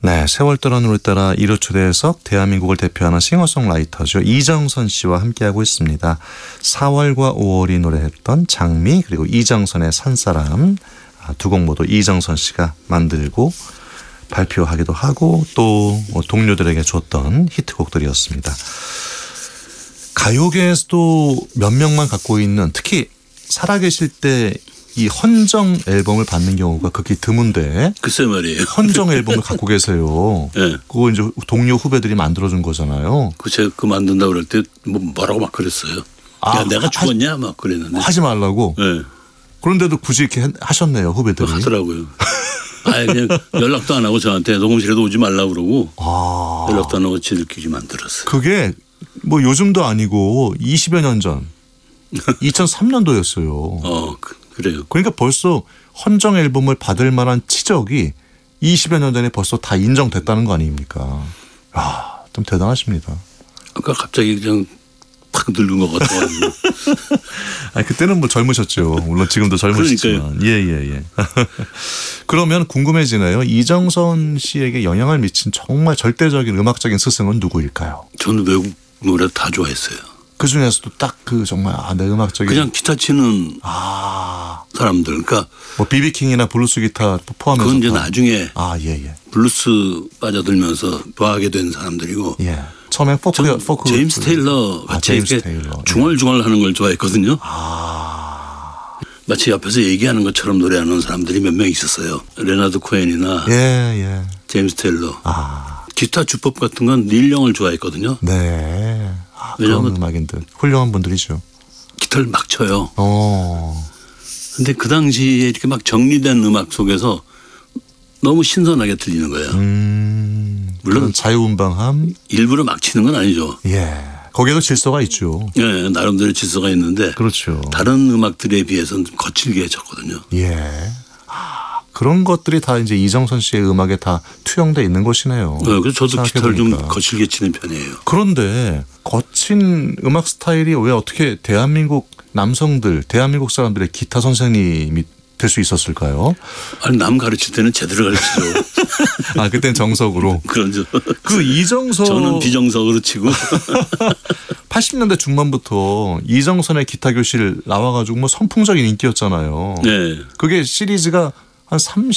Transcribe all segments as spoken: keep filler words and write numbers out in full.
네, 세월 떠난 우리 따라 일 호 초대석 대한민국을 대표하는 싱어송라이터죠. 이정선 씨와 함께하고 있습니다. 사월과 오월이 노래했던 장미 그리고 이정선의 산사람 두 곡 모두 이정선 씨가 만들고 발표하기도 하고 또 동료들에게 줬던 히트곡들이었습니다. 가요계에서도 몇 명만 갖고 있는 특히 살아계실 때 이 헌정 앨범을 받는 경우가 극히 드문데. 글쎄 말이에요. 헌정 앨범을 갖고 계세요. 네. 그거 이제 동료 후배들이 만들어준 거잖아요. 그 제가 그 만든다 그럴 때 뭐 뭐라고 막 그랬어요. 아, 야 내가 하, 죽었냐 막 그랬는데. 하지 말라고. 네. 그런데도 굳이 이렇게 하셨네요 후배들이. 하더라고요. 아예 그냥 연락도 안 하고 저한테 녹음실에도 오지 말라고 그러고 아. 연락도 안 하고 지들끼리 만들었어요. 그게 뭐 요즘도 아니고 이십여 년 전 이천삼 년도였어요. 어 그래요. 그러니까 벌써 헌정 앨범을 받을 만한 치적이 이십여 년 전에 벌써 다 인정됐다는 거 아닙니까? 아, 좀 대단하십니다. 그러니까 갑자기 그냥 팍 늙은 것 같아가지고. 아니, 그때는 뭐 젊으셨죠. 물론 지금도 젊으시지만. 예예예. 예, 예. 그러면 궁금해지네요. 이정선 씨에게 영향을 미친 정말 절대적인 음악적인 스승은 누구일까요? 저는 외국 노래 다 좋아했어요. 그 중에서도 딱 그 정말 아, 내 음악적인 그냥 기타 치는 아. 사람들. 그러니까 뭐 비비킹이나 블루스 기타 포함해서 그건 이제 다. 나중에 아 예예. 블루스 빠져들면서 좋아하게 된 사람들이고. 예. 처음엔 포크 포크 제임스 테일러 아, 같이 제임스 이렇게 테일러. 중얼중얼 하는 걸 좋아했거든요. 아. 마치 옆에서 얘기하는 것처럼 노래하는 사람들이 몇 명 있었어요. 레나드 코엔이나 예 예. 제임스 테일러. 아. 기타 주법 같은 건 닐 영을 좋아했거든요. 네. 아, 그런 음악인들 훌륭한 분들이죠. 기타를 막 쳐요. 어. 근데 그 당시에 이렇게 막 정리된 음악 속에서 너무 신선하게 들리는 거예요. 음. 물론 자유분방함. 일부러 막 치는 건 아니죠. 예. 거기에도 질서가 있죠. 예, 나름대로 질서가 있는데. 그렇죠. 다른 음악들에 비해서는 거칠게 쳤거든요. 예. 아, 그런 것들이 다 이제 이정선 씨의 음악에 다 투영돼 있는 것이네요. 네, 그래서 저도 기타를 좀 보니까. 거칠게 치는 편이에요. 그런데 거친 음악 스타일이 왜 어떻게 대한민국 남성들, 대한민국 사람들의 기타 선생님이 될 수 있었을까요? 아니 남 가르칠 때는 제대로 가르치죠. 아 그때는 정석으로. 그런죠. 그 이정선 저는 비정석으로 치고. 팔십 년대 중반부터 이정선의 기타 교실 나와가지고 뭐 선풍적인 인기였잖아요. 네. 그게 시리즈가 한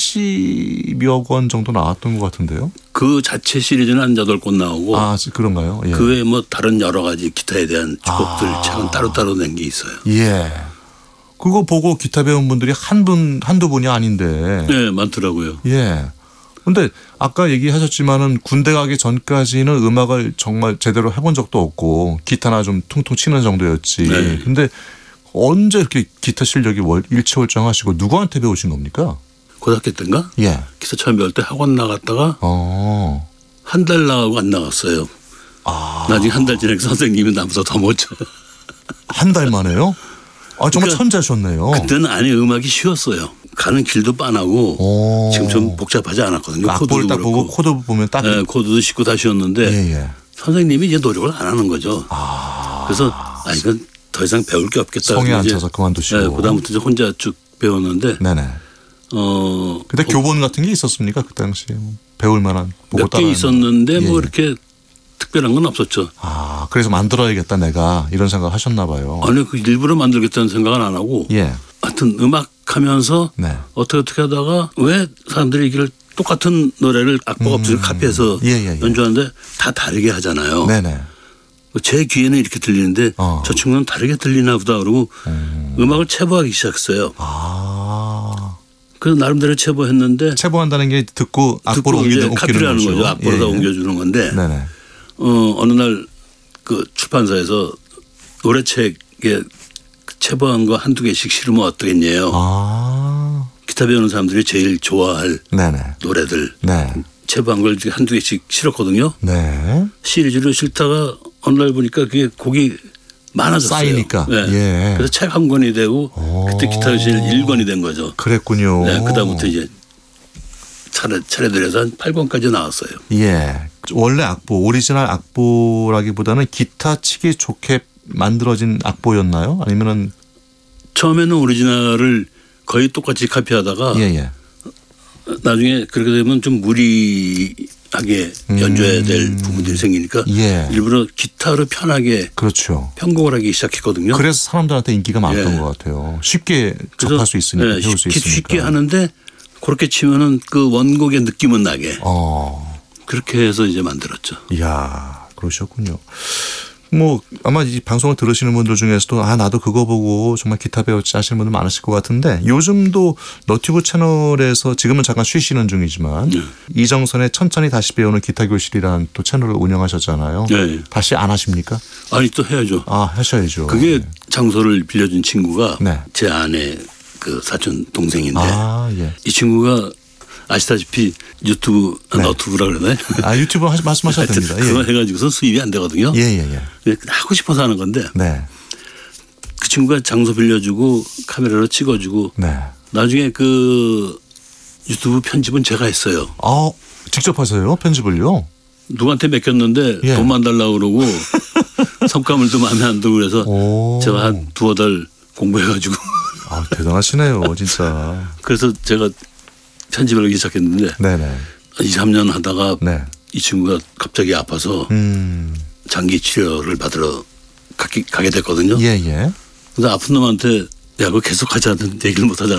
삼십여 권 정도 나왔던 것 같은데요. 그 자체 시리즈는 한 여덟 권 나오고. 아 그런가요? 예. 그 외에 뭐 다른 여러 가지 기타에 대한 주곡들 아. 책은 따로따로 낸 게 있어요. 예. 그거 보고 기타 배운 분들이 한 분, 한두 분이 아닌데. 네, 많더라고요. 예. 근데 아까 얘기하셨지만은 군대 가기 전까지는 음악을 정말 제대로 해본 적도 없고 기타나 좀 퉁퉁 치는 정도였지. 네. 근데 언제 이렇게 기타 실력이 일취월장하시고 누구한테 배우신 겁니까? 고등학교 때인가? 예. 기타 처음 배울 때 학원 나갔다가 어. 한 달 나가고 안 나갔어요. 아. 나중에 한 달 지나서 선생님이 나보다 더 못 쳐. 한 달 만에요? 아 정말 그러니까 천재셨네요. 그때는 아니 음악이 쉬웠어요. 가는 길도 빤하고 오. 지금 좀 복잡하지 않았거든요. 악보를 딱 보고 코드 보면 딱. 네, 코드도 쉽고 다 쉬웠는데 예, 예. 선생님이 이제 노력을 안 하는 거죠. 아. 그래서 아 이건 더 이상 배울 게 없겠다. 성에 안 이제 차서 그만두시고. 네, 그다음부터 이제 혼자 쭉 배웠는데. 네네. 어. 그때 뭐, 교본 같은 게 있었습니까 그 당시에 배울 만한 몇 개 있었는데 뭐 예. 이렇게 특별한 건 없었죠. 아 그래서 만들어야겠다 내가 이런 생각 하셨나 봐요. 아니 그 일부러 만들겠다는 생각은 안 하고. 예. 하여튼 음악 하면서 네. 어떻게 어떻게 하다가 왜 사람들이 이걸 똑같은 노래를 악보가 없이 음. 카피해서 예, 예, 예. 연주하는데 다 다르게 하잖아요. 네네. 제 귀에는 이렇게 들리는데 어. 저 친구는 다르게 들리나 보다 그러고 음. 음악을 체보하기 시작했어요. 아. 그래서 나름대로 체보했는데 체보한다는 게 듣고 악보로 옮기는 카피를 하는 거죠. 악보로 예, 다 예. 옮겨주는 건데 네네. 어, 어느 날 그 출판사에서 노래책에 체보한 거 한두 개씩 실으면 어떠겠냐요. 아. 기타 배우는 사람들이 제일 좋아할 네네. 노래들 네. 체보한 걸 한두 개씩 실었거든요. 네. 시리즈로 실다가 어느 날 보니까 그게 곡이 많아졌어요. 쌓이니까. 네. 예. 그래서 책 한 권이 되고 오. 그때 기타 실 일 권이 된 거죠. 그랬군요. 네, 그다음부터 이제 차례 차례들여서 한 팔 권까지 나왔어요. 예. 원래 악보, 오리지널 악보라기보다는 기타 치기 좋게 만들어진 악보였나요? 아니면은 처음에는 오리지널을 거의 똑같이 카피하다가 예, 예. 나중에 그렇게 되면 좀 무리하게 연주해야 될 부분들이 생기니까 예. 일부러 기타로 편하게 그렇죠. 편곡을 하기 시작했거든요. 그래서 사람들한테 인기가 많았던 예. 것 같아요. 쉽게 그래서, 접할 수 있으니까 예, 배울 수 쉽게, 있으니까. 쉽게 하는데 그렇게 치면은 그 원곡의 느낌은 나게 어, 그렇게 해서 이제 만들었죠. 이야, 그러셨군요. 뭐 아마 이 방송을 들으시는 분들 중에서도 아 나도 그거 보고 정말 기타 배웠지 하시는 분들 많으실 것 같은데 요즘도 너튜브 채널에서 지금은 잠깐 쉬시는 중이지만 네. 이정선의 천천히 다시 배우는 기타 교실이라는 또 채널을 운영하셨잖아요. 네. 다시 안 하십니까? 아니 또 해야죠. 아 하셔야죠. 그게 네. 장소를 빌려준 친구가 네. 제 아내 그 사촌 동생인데 아 예. 이 친구가 아시다시피 유튜브 네. 너튜브라 그러나요? 아 유튜브 하시, 말씀하셔도 하여튼 됩니다. 그거 예. 해가지고서 수입이 안 되거든요. 예예예. 예, 예. 근데 하고 싶어서 하는 건데 네. 그 친구가 장소 빌려주고 카메라로 찍어주고 네. 나중에 그 유튜브 편집은 제가 했어요. 아 직접 하세요 편집을요? 누구한테 맡겼는데 예. 돈만 달라고 그러고 성과물도 마음에 안 들고 그래서 오. 제가 한 두어 달 공부해가지고 아 대단하시네요 진짜. 그래서 제가 편집을 하기 시작했는데 네네. 이, 삼 년 하다가 네. 이 친구가 갑자기 아파서 음. 장기 치료를 받으러 가기, 가게 됐거든요. 예 예. 그래서 아픈 놈한테 야 그거 계속 하자는 얘기를 못 하잖아.